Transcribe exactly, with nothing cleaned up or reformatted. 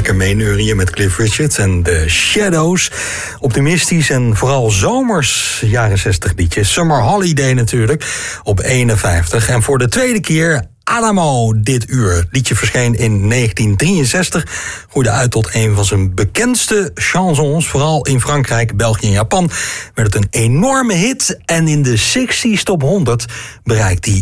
lekker meeneurien met Cliff Richard en The Shadows. Optimistisch en vooral zomers jaren zestig liedje. Summer Holiday natuurlijk, op eenenvijftig. En voor de tweede keer Adamo dit uur. Het liedje verscheen in negentien drieënzestig. Groeide uit tot een van zijn bekendste chansons. Vooral in Frankrijk, België en Japan werd het een enorme hit. En in de zestig Top honderd bereikt hij